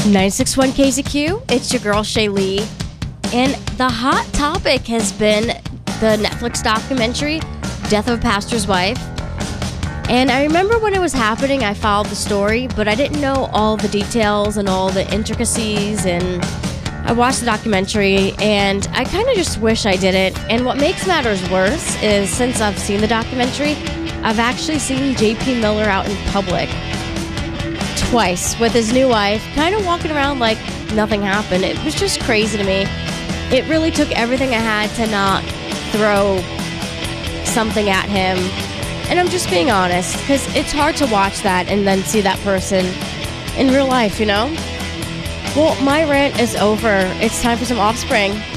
961 KZQ, it's your girl Shaylee, and the hot topic has been the Netflix documentary, Death of a Pastor's Wife. And I remember when it was happening, I followed the story, but I didn't know all the details and all the intricacies, and I watched the documentary, and I kind of just wish I did it. And what makes matters worse is since I've seen the documentary, I've actually seen JP Miller out in public twice with his new wife, kind of walking around like nothing happened. It was just crazy to me. It really took everything I had to not throw something at him. And I'm just being honest, because it's hard to watch that and then see that person in real life, you know? Well, my rant is over. It's time for some Offspring.